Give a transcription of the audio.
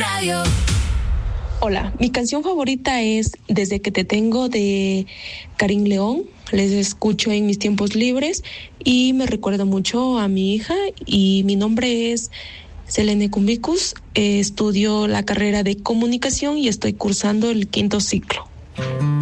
Radio. Hola, mi canción favorita es Desde que te tengo de Karim León. Les escucho en mis tiempos libres y me recuerda mucho a mi hija y mi nombre es Selene Cumbicus. Estudio la carrera de comunicación y estoy cursando el 5º ciclo.